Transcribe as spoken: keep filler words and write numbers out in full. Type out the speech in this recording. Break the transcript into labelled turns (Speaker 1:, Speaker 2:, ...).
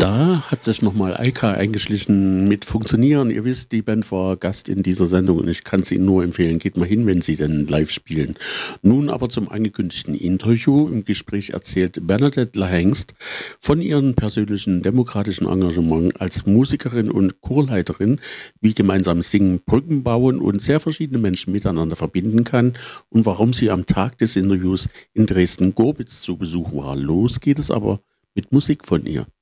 Speaker 1: Da hat sich nochmal Eika eingeschlichen mit Funktionieren. Ihr wisst, die Band war Gast in dieser Sendung und ich kann es Ihnen nur empfehlen. Geht mal hin, wenn Sie denn live spielen. Nun aber zum angekündigten Interview. Im Gespräch erzählt Bernadette Lahengst von ihrem persönlichen demokratischen Engagement als Musikerin und Chorleiterin, wie gemeinsames Singen Brücken bauen und sehr verschiedene Menschen miteinander verbinden kann und warum sie am Tag des Interviews in Dresden-Gorbitz zu Besuch war. Los geht es aber mit Musik von ihr.